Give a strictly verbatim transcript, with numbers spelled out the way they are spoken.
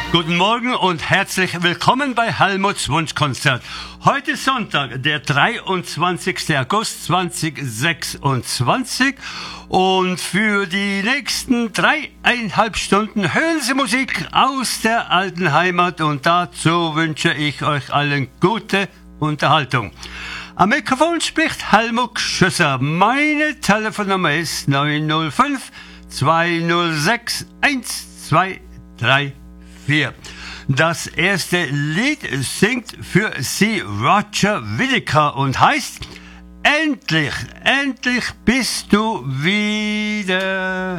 Guten Morgen und herzlich willkommen bei Helmuts Wunschkonzert. Heute ist Sonntag, der dreiundzwanzigster August zweitausendsechsundzwanzig und für die nächsten dreieinhalb Stunden hören Sie Musik aus der alten Heimat und dazu wünsche ich euch allen gute Unterhaltung. Am Mikrofon spricht Helmut Schüsser. Meine Telefonnummer ist neun null fünf, zwei null sechs, eins zwei drei vier. Das erste Lied singt für Sie Roger Whittaker und heißt Endlich, endlich bist du wieder